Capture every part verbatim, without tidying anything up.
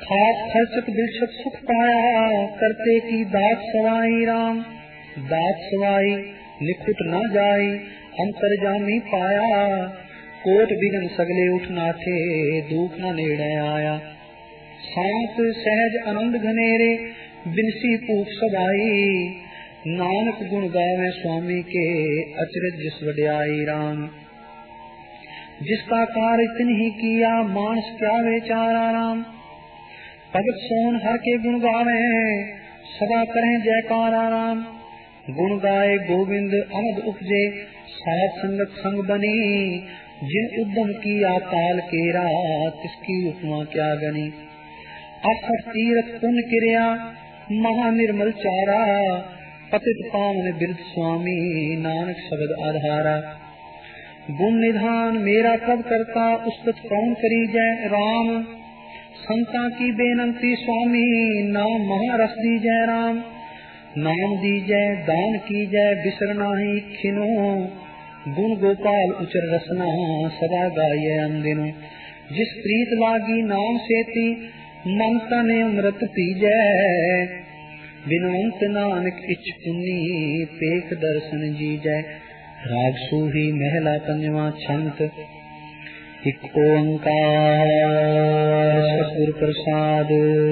खात खर्चत बिलछत सुख पाया, करते की दात सवाई राम। दात सवाई निखुट न जाई, अंतर्जामी पाया। कोट बिघन सगले उठ नाठे, दुख न नेड़े आया। शांत सहज आनंद घनेरे, बिनसी पूछ सबाई। नानक गुण गावे स्वामी के, अचरज जिस वड्याई राम। जिसका कार्य तिन ही किया, मानस क्या बेचारा राम। भगत सोन हर के गुण गावे, सदा करें जयकारा राम। गुण गाए गोविंद अनद उपजे, साथ संगत संग बनी। जिन उद्यम किया काल केरा, तिसकी उपमा क्या गनी। अक्षर तीरथ पुण्य क्रिया, महानिर्मल चारा। पतित पावन बिरध स्वामी, नानक शब्द आधारा। गुण निधान मेरा कब करता, उस्तत कौन करी जय राम। संता की बेनंती स्वामी, नाम महारस दी जय राम। नाम दी जय दान की जय, बिसरना ही खिनो। गुण गोपाल उचर रसना, सदा गाये अंदिनो। जिस प्रीत लागी नाम सेती, मन तन अमृत पीजै। बिनवंत नानक इच्छ पुन्नी, पेख दर्शन जीजै। राग सूही महला पंजवा छंत। एक ओंकार सतगुर प्रसाद।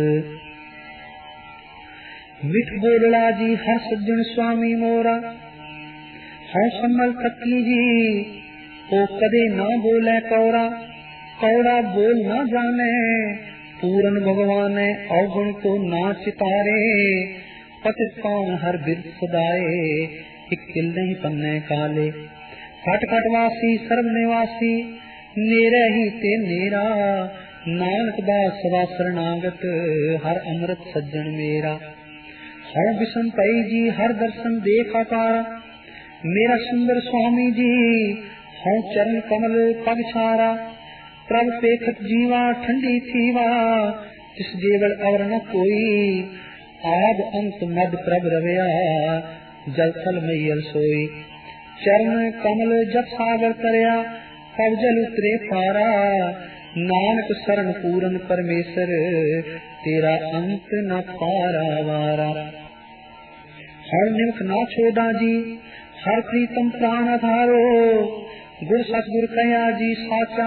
मिठ बोलड़ा जी हर सज्जन स्वामी मोरा, हौ संभल थकी जी ओ कदे ना बोले कौरा। कौड़ा बोल न जाने, पूरन भगवान अवगुण को ना चितारे। पतित पावन हर बिरद सदाए, एक किल नहीं पन्ने काले। खट खटवासी सर्व निवासी, नेरे ही ते नेरा। नानक दास सदा शरणागत, हर अमृत सज्जन मेरा। हौ विषम पई जी हर दर्शन देखा तारा। मेरा सुंदर स्वामी जी, हौ चरण कमल पग छारा। प्रभ पेखत जीवा ठंडी थीवा, तिस जेवल अवर न कोई। आद अंत मद प्रभ रवया, जल थल मैयल सोई। चरण कमल जप सागर करया, तब जल उतरे पारा। नानक शरण पूरन परमेश्वर, तेरा अंत न पारा वारा। हर निमख ना छोड़ा जी, हर प्रीतम प्राण आधारो। गुर सतगुर कया जी साचा।